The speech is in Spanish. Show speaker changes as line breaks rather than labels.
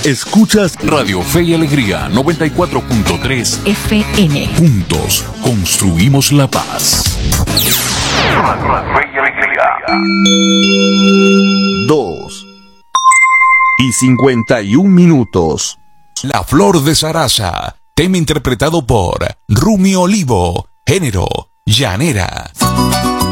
Escuchas Radio Fe y Alegría 94.3
FM.
Juntos construimos la paz. Radio Fe y Alegría.
2:51.
La Flor de Sarasa. Tema interpretado por Rumi Olivo. Género: llanera.